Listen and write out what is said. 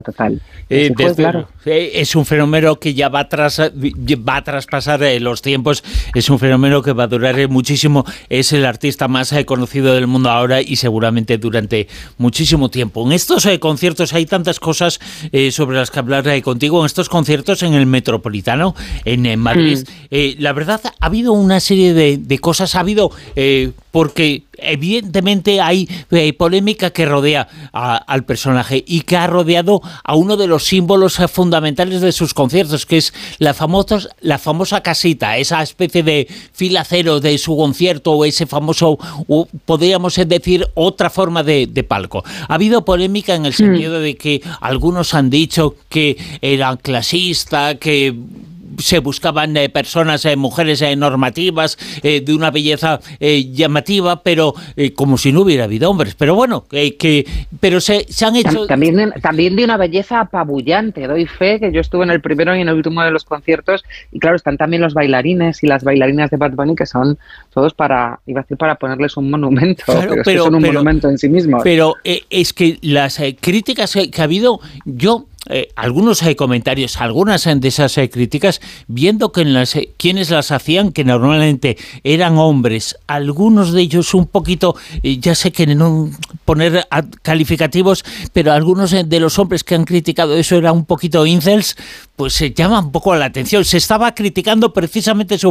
total. Así fue, claro. Es un fenómeno que ya va a traspasar los tiempos, es un fenómeno que va a durar muchísimo, es el artista más conocido del mundo ahora y seguramente durante muchísimo tiempo. En estos conciertos hay tantas cosas sobre las que hablar contigo, en estos conciertos en el Metropolitano, en Madrid. La verdad, ha habido una serie de cosas, ha habido, porque evidentemente hay polémica que rodea al personaje y que ha rodeado a uno de los símbolos fundamentales de sus conciertos, que es la famosa casita, esa especie de fila cero de su concierto, o ese famoso, podríamos decir, otra forma de palco. Ha habido polémica en el sentido de que algunos han dicho que era clasista, que se buscaban personas, mujeres normativas, de una belleza llamativa, pero como si no hubiera habido hombres. Pero bueno, pero se han hecho... También de una belleza apabullante. Doy fe que yo estuve en el primero y en el último de los conciertos, y claro, están también los bailarines y las bailarinas de Bad Bunny, que son todos para ponerles un monumento, claro, pero es que son un monumento en sí mismos. Pero es que las críticas que ha habido, algunos comentarios, algunas de esas críticas, viendo que quienes las hacían, que normalmente eran hombres, algunos de ellos un poquito, ya sé que no poner calificativos, pero algunos de los hombres que han criticado eso eran un poquito incels, pues se llama un poco la atención. Se estaba criticando precisamente su